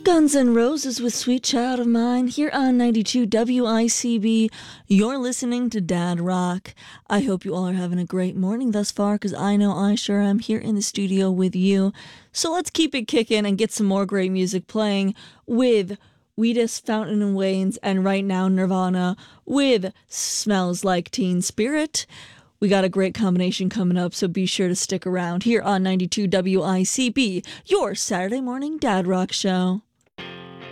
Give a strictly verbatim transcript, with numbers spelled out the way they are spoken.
Guns N' Roses with Sweet Child of Mine here on ninety-two W I C B. You're listening to Dad Rock. I hope you all are having a great morning thus far, because I know I sure am here in the studio with you. So let's keep it kicking and get some more great music playing with Wheatus, Fountain and Wayne's, and right now Nirvana with Smells Like Teen Spirit. We got a great combination coming up, so be sure to stick around here on ninety-two W I C B, your Saturday morning Dad Rock show.